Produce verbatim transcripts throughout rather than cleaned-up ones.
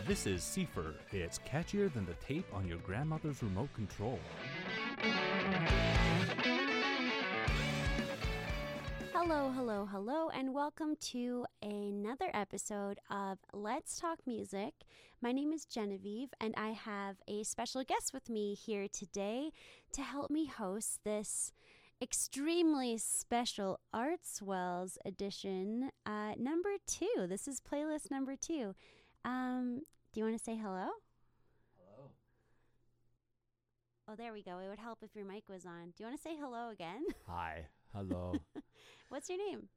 This is Cipher. It's catchier than the tape on your grandmother's remote control. Hello, hello, hello, and welcome to another episode of Let's Talk Music. My name is Genevieve, and I have a special guest with me here today to help me host this extremely special Artswells edition, uh, number two. This is playlist number two. Um, do you want to say hello? Hello. Oh, there we go. It would help if your mic was on. Do you want to say hello again? Hi. Hello. What's your name?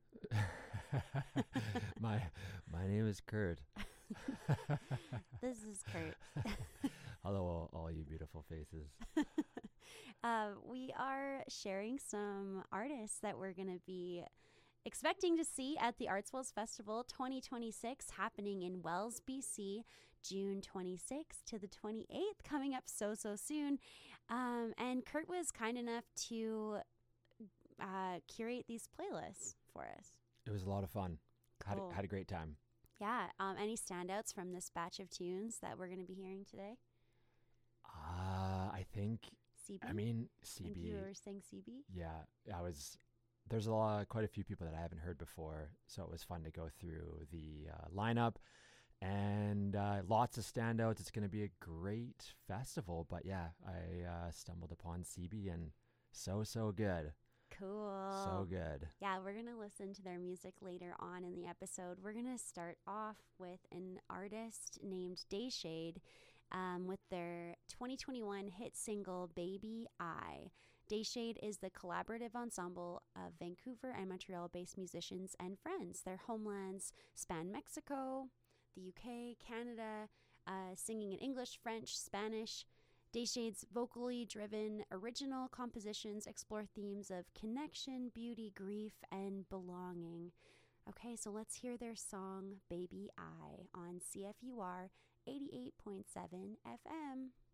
my my name is Kurt. This is Kurt. Hello, all, all you beautiful faces. uh, we are sharing some artists that we're going to be expecting to see at the Artswells Festival twenty twenty-six, happening in Wells, B C, June twenty-sixth to the twenty-eighth, coming up so, so soon. Um, and Kurt was kind enough to uh, curate these playlists for us. It was a lot of fun. Cool. Had, had a great time. Yeah. Um, any standouts from this batch of tunes that we're going to be hearing today? Uh, I think, C B? I mean, I C think B. you were saying C B? Yeah, I was, there's a lot, quite a few people that I haven't heard before. So it was fun to go through the uh, lineup and uh, lots of standouts. It's going to be a great festival. But yeah, I uh, stumbled upon C B and so, so good. Cool. So good. Yeah, we're going to listen to their music later on in the episode. We're going to start off with an artist named Dayshade um, with their twenty twenty-one hit single, Baby I. Dayshade is the collaborative ensemble of Vancouver and Montreal-based musicians and friends. Their homelands span Mexico, the U K, Canada, uh, singing in English, French, Spanish. Dayshade's vocally driven original compositions explore themes of connection, beauty, grief, and belonging. Okay, so let's hear their song, Baby I, on C F U R eighty-eight point seven F M.